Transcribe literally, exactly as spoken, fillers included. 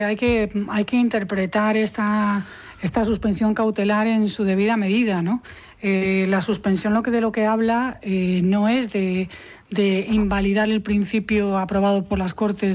Hay que, hay que interpretar esta, esta suspensión cautelar en su debida medida, ¿no? Eh, la suspensión lo que, de lo que habla eh, no es de, de invalidar el principio aprobado por las Cortes